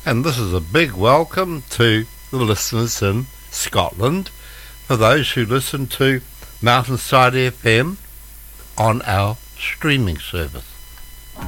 And this is a big welcome to the listeners in Scotland, for those who listen to Mountainside FM on our streaming service.